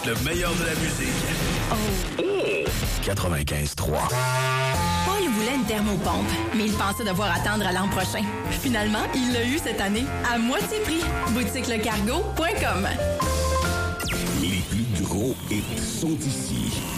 Le meilleur de la musique. Oh! 95.3. Paul voulait une thermopompe, mais il pensait devoir attendre à l'an prochain. Finalement, il l'a eu cette année, à moitié prix. Boutiquelecargo.com. Les plus gros hits sont ici.